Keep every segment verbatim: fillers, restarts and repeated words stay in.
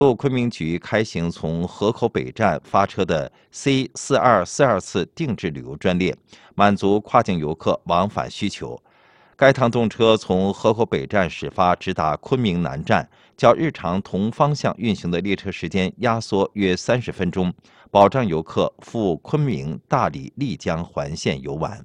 昆明局开行从河口北站发车的 C 四二四二次定制旅游专列，满足跨境游客往返需求。该趟动车从河口北站始发，直达昆明南站，较日常同方向运行的列车时间压缩约三十分钟，保障游客赴昆明、大理、丽江环线游玩。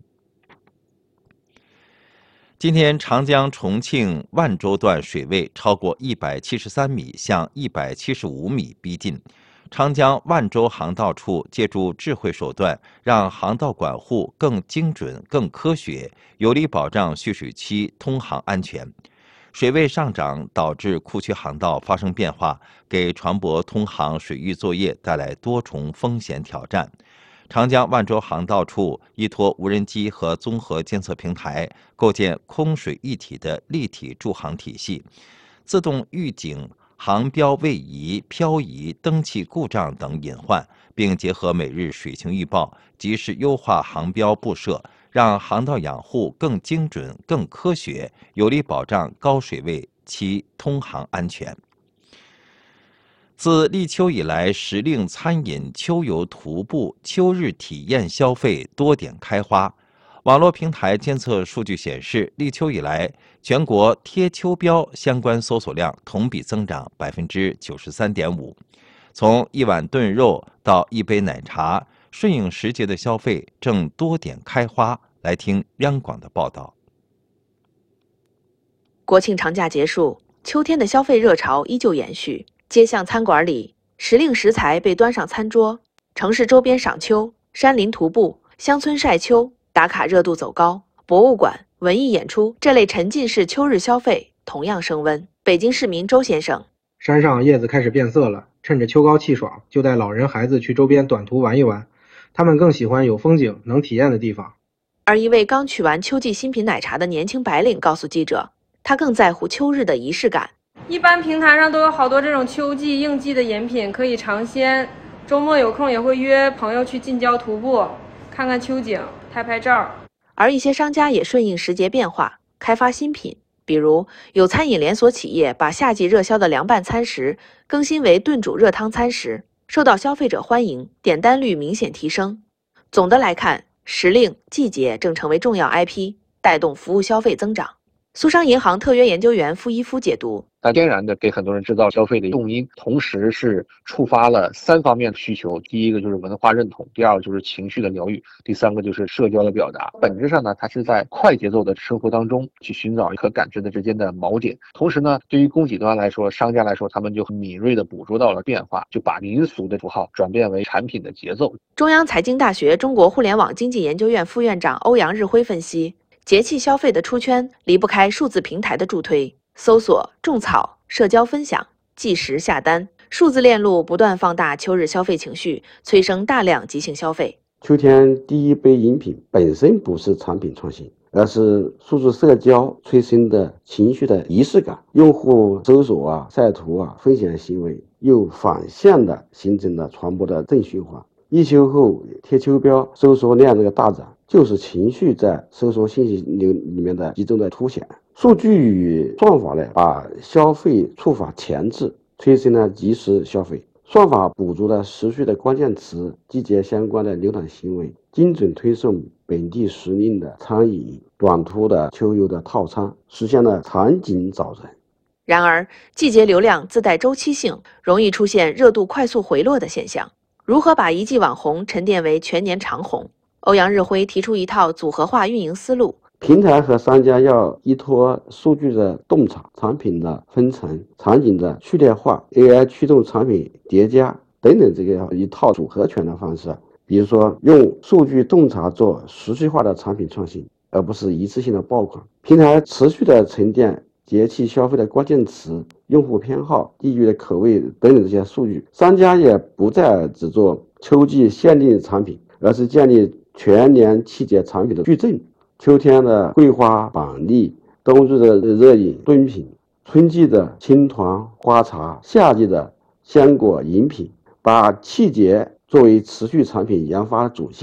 今天，长江重庆万州段水位超过一百七十三米，向一百七十五米逼近。长江万州航道处借助智慧手段，让航道管护更精准、更科学，有力保障蓄水期通航安全。水位上涨导致库区航道发生变化，给船舶通航水域作业带来多重风险挑战。长江万州航道处依托无人机和综合监测平台，构建空水一体的立体驻航体系，自动预警航标位移、漂移、灯气故障等隐患，并结合每日水情预报，及时优化航标布设，让航道养护更精准、更科学，有力保障高水位期通航安全。自立秋以来，时令餐饮、秋游徒步、秋日体验消费多点开花。网络平台监测数据显示，立秋以来，全国贴秋膘相关搜索量同比增长百分之九十三点五。从一碗炖肉到一杯奶茶，顺应时节的消费正多点开花。来听央广的报道。 国庆长假结束，秋天的消费热潮依旧延续。街巷餐馆里，时令食材被端上餐桌，城市周边赏秋、山林徒步、乡村晒秋，打卡热度走高。博物馆、文艺演出这类沉浸式秋日消费同样升温。北京市民周先生： 山上叶子开始变色了，趁着秋高气爽，就带老人孩子去周边短途玩一玩。他们更喜欢有风景、能体验的地方。 而一位刚取完秋季新品奶茶的年轻白领告诉记者，他更在乎秋日的仪式感。 一般平台上都有好多这种秋季应季的饮品可以尝鲜，周末有空也会约朋友去近郊徒步，看看秋景，拍拍照。 而一些商家也顺应时节变化，开发新品，比如有餐饮连锁企业把夏季热销的凉拌餐食更新为炖煮热汤餐食，受到消费者欢迎，点单率明显提升。总的来看，时令、季节正成为重要 I P， 带动服务消费增长。苏商银行特约研究员傅一夫解读： 它天然的给很多人制造消费的动因，同时是触发了三方面的需求。第一个就是文化认同，第二个就是情绪的疗愈，第三个就是社交的表达。本质上呢，它是在快节奏的生活当中去寻找可感知的之间的锚点。同时呢，对于供给端来说，商家来说，他们就很敏锐地捕捉到了变化，就把民俗的符号转变为产品的节奏。 中央财经大学中国互联网经济研究院副院长欧阳日辉分析，节气消费的出圈离不开数字平台的助推，搜索、种草、社交分享、即时下单，数字链路不断放大秋日消费情绪，催生大量即兴消费。 秋天第一杯饮品本身不是产品创新，而是数字社交催生的情绪的仪式感。用户搜索啊、晒图啊、分享行为又反向的形成了传播的正循环。一秋后贴秋膘搜索量这个大涨，就是情绪在搜索信息流里面的集中的凸显。数据与算法呢，把消费触发前置，催生了即时消费。算法捕捉了时序的关键词、季节相关的浏览行为，精准推送本地时令的餐饮、短途的秋游的套餐，实现了场景找人。 然而，季节流量自带周期性，容易出现热度快速回落的现象。如何把一季网红沉淀为全年长红？欧阳日辉提出一套组合化运营思路。 平台和商家要依托数据的洞察、产品的分层、场景的序列化、A I 驱动产品叠加等等这个一套组合拳的方式。比如说，用数据洞察做实际化的产品创新，而不是一次性的爆款。平台持续的沉淀节气消费的关键词、用户偏好、地域的口味等等这些数据，商家也不再只做秋季限定产品，而是建立全年季节产品的矩阵。秋天的桂花板栗，冬日的热饮炖品，春季的青团花茶，夏季的鲜果饮品，把季节作为持续产品研发主线，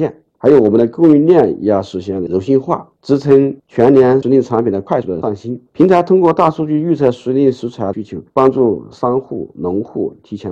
还有我们的供应链也要实现柔性化，支撑全年时令产品的快速的上新。平台通过大数据预测时令食材需求，帮助商户、农户提前